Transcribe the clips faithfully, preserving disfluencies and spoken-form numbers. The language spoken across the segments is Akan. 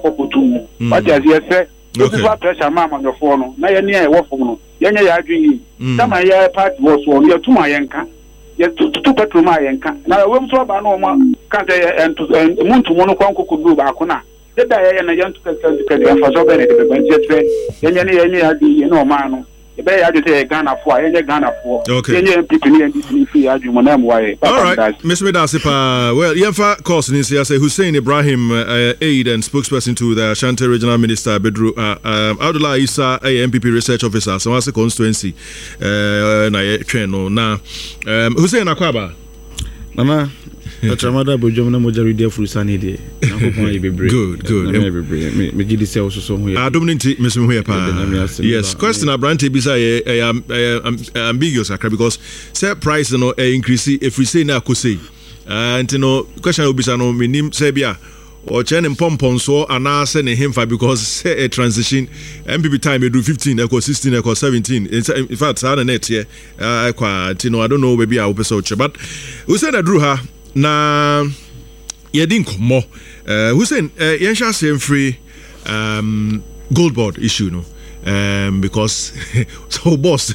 popotu what as you say okay what pressure mama on the phone na ye near wo phone ye nya ya adwi sama ye part was one ye tuma yenka ye to petrol ma yenka na we mso ba no ma kan say muntu mo no kwanko kudu ba ko na de da ye na yantu ka ka ka fa so be ne de ban jetre ye nya ne ye nya adwi ye no ma no e be ya de say Ghana fo ye nya Ghana fo ye nya people ni N D C ni fi adwi mo na mo waye all right Mister Medasipa well yefa course ni say Hussein Ibrahim uh, aide and spokesperson to the Ashanti Regional Minister Bedru uh, um, Abdullah Isa M P P research officer so what's the constituency uh, na ye twen no na um, Hussein Akwaba Mama Atramada bojom na moja redia furusani de nakopon ye bebre good good me bebre me me gidi se so so ho ye adom nti mesem ho ye pa yes question abrante bisa ye ambiguous akra because say price no increase if we say na akosei and no question obisa no minim say bia or chen pompon so ana say ne himfa because say a transition M P P time e do fifteen e ko sixteen e ko seventeen in fact sa na net here uh, kwa tino I don't know maybe I will so but we say na drew her na yedin komo uh Hussein uh, yensha say free um gold board issue no um because so boss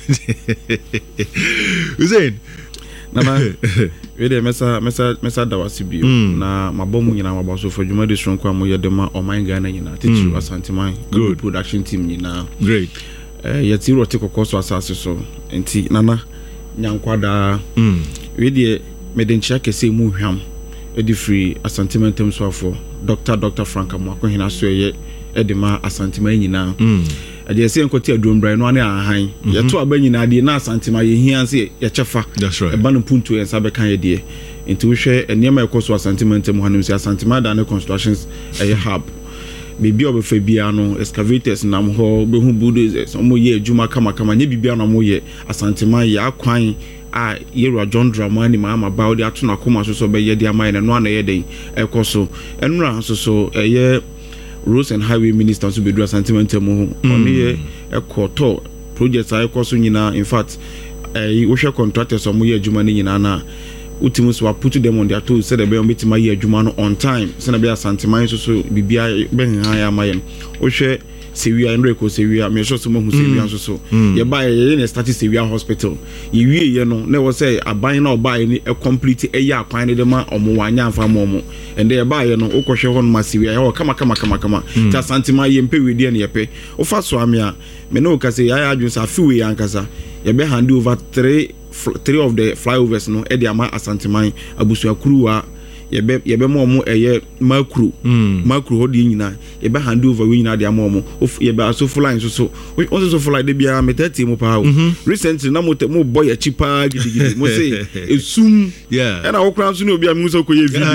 Hussein Nana we dey mesa mesa mesa dawasi bi na mabomu nyina mabaso for dwuma de sonko amoye de ma oman Ghana nyina teacher Asanteman good production team nyina great eh yeti rote kokoso asase so enti nana nyankwada we dey medenchia kese mu hwam edi free Asanteman tem so afo Doctor Doctor Frank Amwako hina so ye edema Asanteman nyina ade ese nkoti adumbra no ane ahan yeto abanyina de na Asantema ye hianse ye chefa e ba no puntu en sabe kan ye de enti wo hwe enema ekoso Asantema ntem hanim se Asantema da ne constructions e hub bibi obefa bia no excavators nam ho behu bulldozers omo ye adwuma kama kama nye bibia no mo ye Asantema ye akwan a Yero John Dramani mama ba odi ato na koma so so be ye de amai no ana ye den ekoso enura so so eye Roads and Highway Minister so be do Asantema ntem ho oni ye ekoto projects ay ekoso nyina in fact eh wo hwe contractors omo ye adwuma ni nyina na utimu so put them on their toes said be on betima ye adwuma no on time se na be Asantema so so bibia be han ya mayen wo hwe Sewia and Reko Sewia, me sure some who Sewia so. Ye buy a started Sewia Hospital. You ye no, never say a buy no buy a complete a ya pine the man or Moanya for Momo. And they buy no Okosho on Massivia or come, come, come, come. Tasantema Yempe with the Yepe. O fast swamia, Menoka say I just a few yankasa. Ye be hand over three three of the flyovers no Ediama Asantema Abusua Krua. Yebe yebe mo mo eye makru makru hodi nyina yebe hand over we nyina de mo mo yebe aso fly so so on so fly de bia metati mo pa recently na mo mo boy achipa gidigidi mo say esum yeah and I kran so no bia mo so koye video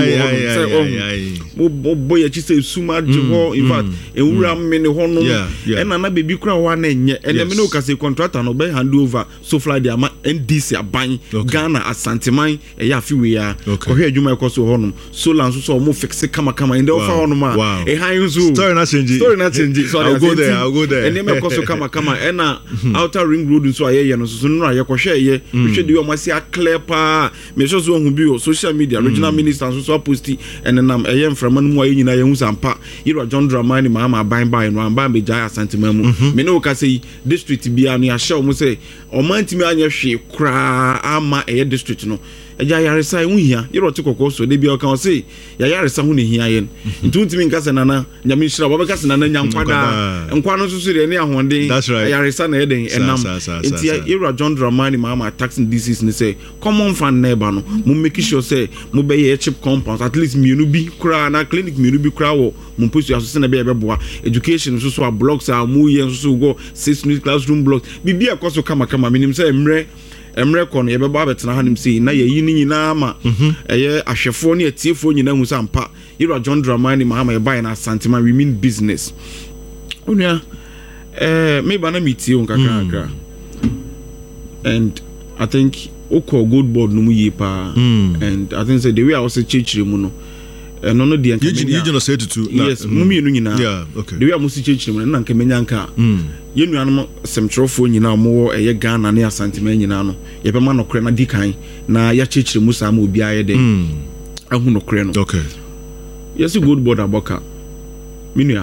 say mo boy achi say esum adje ho in fact ewura me ne ho no and na baby kra wa na enye and me no ka say contractor no be hand over so fly de ama N D C aban Ghana Asanteman eya fi we ya ko hwe adwuma ekoso ho so lanso so mo fixe kama kama inde ofa hono ma e han zo story na change story na change so I'll go there I'll go there and me koso kama kama e na outer ring road so aye no so no aye ko hwe ye hwe de o ma si a clear pa me so so hu bi o social media regional minister so so posti and nam aye mframa no mu aye nyina ye hu sampa Yero John Dramani ma ma ban ban no ban be jaya Asantema mu me no ka say district bia no ya hye mo say o man timi anya hwe kra ama aye district no eja yaresa hu hia Yero tikoko so de bia kan say ya yaresa hu ne hia yen ntuntimi nkase nana nyame hira bo be kase nana nyankwada nkwa no so so de ne ahonde yaresa na eden enam enti Yero John Dramani mama taxing disease ne say common fan neighbor no mo make sure say mo be ye chip compounds at least mienu bi kura na clinic mienu bi kura wo mo post aso na be ye boa education so so blocks are mo yen so so go six new classroom blocks bibia koso kama kama minim say emre emre kon ye beba betena hanim sei na ye yi ni nyina ma eye ahwefo ne atiefo nyina hu sampa Yero John Dramani mahama ye buy na Asantema we mean business onia eh me bana metie on kakra and I think oko gold board no mu ye pa and I think say the way I was chechire mu no eh no no de anka you you say to two yes mu mienu nyina yeah okay the way I was chechire mu na anka menya anka ye nuanom semtrofo nyina mo eye Ghana ne Asantema nyina no ye be ma no kre na dikan na ya chechire mu sa ma obi aye de ahu no kre no okay yes good board aboka minu